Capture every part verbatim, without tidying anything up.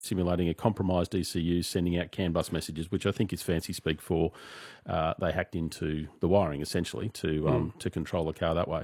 simulating a compromised E C U sending out CAN bus messages, which I think is fancy speak for uh, they hacked into the wiring essentially to um, mm. to control the car that way.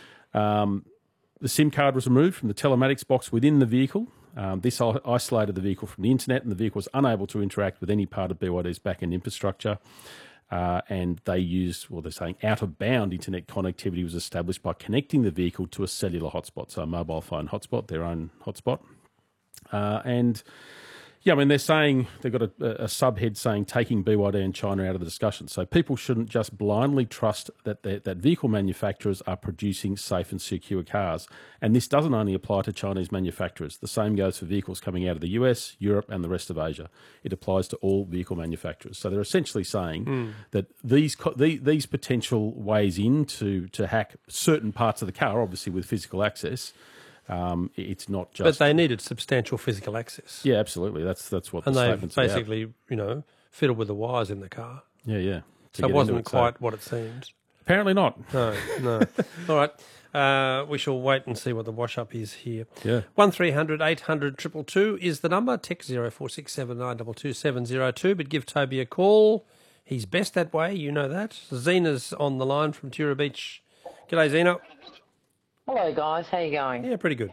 Um, the SIM card was removed from the telematics box within the vehicle. Um, this isolated the vehicle from the internet, and the vehicle was unable to interact with any part of B Y D's back-end infrastructure. Uh, and they used, well, they're saying out-of-bound internet connectivity was established by connecting the vehicle to a cellular hotspot, so a mobile phone hotspot, their own hotspot. Uh, and, yeah, I mean, they're saying, they've got a, a subhead saying taking B Y D and China out of the discussion. So people shouldn't just blindly trust that that vehicle manufacturers are producing safe and secure cars. And this doesn't only apply to Chinese manufacturers. The same goes for vehicles coming out of the U S, Europe and the rest of Asia. It applies to all vehicle manufacturers. So they're essentially saying mm. that these these potential ways in to, to hack certain parts of the car, obviously with physical access, Um, it's not just... But they needed substantial physical access. Yeah, absolutely. That's that's what and the statement's about. And they basically, you know, fiddled with the wires in the car. Yeah, yeah. So it wasn't it, quite so. what it seemed. Apparently not. No, no. All right. Uh, we shall wait and see what the wash-up is here. Yeah. one three hundred eight hundred two two two is the number. Text zero four six seven nine two two seven zero two. But give Toby a call. He's best that way, you know that. Zena's on the line from Tura Beach. G'day, Zena. Hello, guys. How you going? Yeah, pretty good.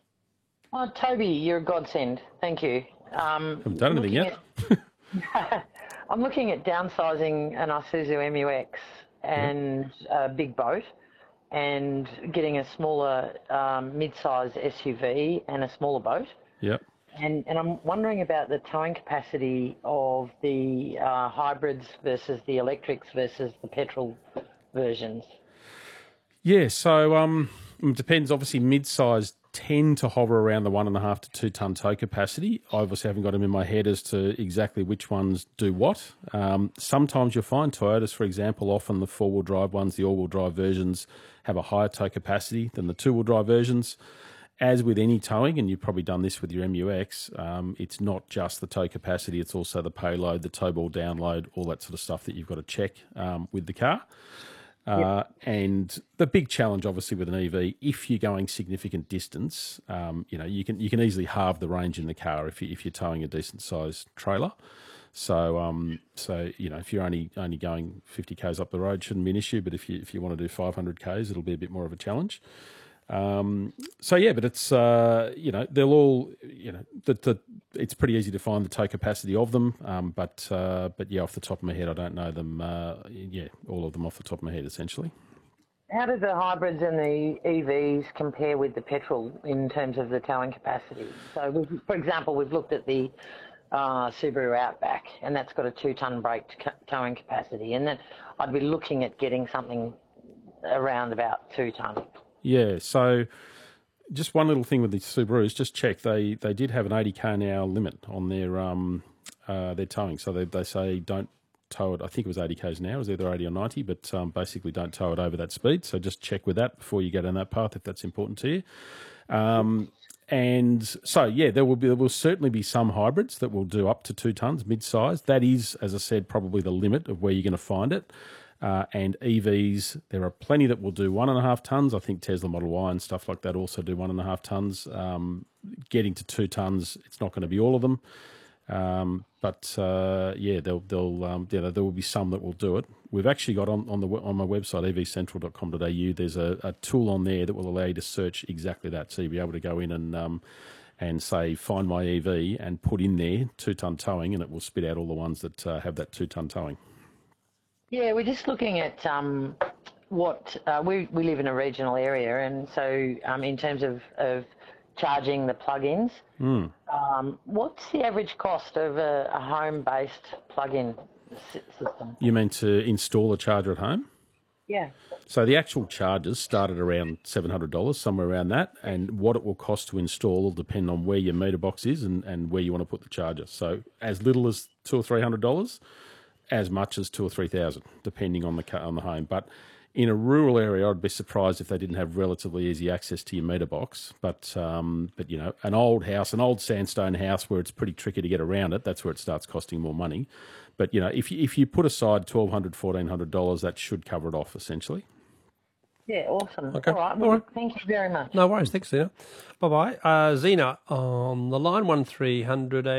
Oh, Toby, you're a godsend. Thank you. Um, haven't done anything yet. At, I'm looking at downsizing an Isuzu M U X and yep. a big boat and getting a smaller um, mid-size S U V and a smaller boat. Yep. And, and I'm wondering about the towing capacity of the uh, hybrids versus the electrics versus the petrol versions. Yeah, so... um. It depends. Obviously, mid-size tend to hover around the one and a half to two ton tow capacity. I obviously haven't got them in my head as to exactly which ones do what. Um, sometimes you'll find Toyotas, for example, often the four-wheel drive ones, the all-wheel drive versions, have a higher tow capacity than the two-wheel drive versions. As with any towing, and you've probably done this with your M U X, um, it's not just the tow capacity, it's also the payload, the tow ball download, all that sort of stuff that you've got to check um, with the car. Uh, yep. And the big challenge, obviously, with an E V, if you're going significant distance, um, you know, you can you can easily halve the range in the car if you if you're towing a decent sized trailer. So, um, so you know, if you're only only going fifty k's up the road, shouldn't be an issue. But if you if you want to do five hundred k's, it'll be a bit more of a challenge. Um, so yeah, but it's uh, you know they'll all you know the, the it's pretty easy to find the tow capacity of them, um, but uh, but yeah, off the top of my head, I don't know them. Uh, yeah, all of them off the top of my head, essentially. How do the hybrids and the E Vs compare with the petrol in terms of the towing capacity? So, we've, for example, we've looked at the uh, Subaru Outback, and that's got a two-ton brake towing capacity, and then I'd be looking at getting something around about two ton. Yeah, so just one little thing with the Subarus, just check they they did have an eighty k an hour limit on their um uh, their towing. So they they say don't tow it. I think it was eighty k's an hour. It was either eighty or ninety, but um, basically don't tow it over that speed. So just check with that before you get on that path if that's important to you. Um, and so yeah, there will be there will certainly be some hybrids that will do up to two tons mid-size. That is, as I said, probably the limit of where you're going to find it. Uh, and E Vs, there are plenty that will do one and a half tons. I think Tesla Model Y and stuff like that also do one and a half tons. Um, getting to two tons, it's not going to be all of them. Um, but uh, yeah, they'll, they'll, um, yeah, there will be some that will do it. We've actually got on, on the on my website, e v central dot com dot a u, there's a, a tool on there that will allow you to search exactly that. So you'll be able to go in and um, and say, find my E V and put in there two-ton towing, and it will spit out all the ones that uh, have that two-ton towing. Yeah, we're just looking at um, what uh, we we live in a regional area, and so um, in terms of, of charging the plug-ins, mm. um, what's the average cost of a, a home-based plug-in system? You mean to install a charger at home? Yeah. So the actual chargers start at around seven hundred dollars, somewhere around that, and what it will cost to install will depend on where your meter box is and, and where you want to put the charger. So as little as two or three hundred dollars. As much as two or three thousand, depending on the car, on the home. But in a rural area, I'd be surprised if they didn't have relatively easy access to your meter box. But um, but you know, an old house, an old sandstone house where it's pretty tricky to get around it, that's where it starts costing more money. But you know, if you, if you put aside twelve hundred dollars, fourteen hundred dollars, that should cover it off essentially. Yeah, awesome. Okay. All right. Well, All right. Thank you very much. No worries. Thanks, Zena. Bye bye. Uh, Zena on the line one three hundred.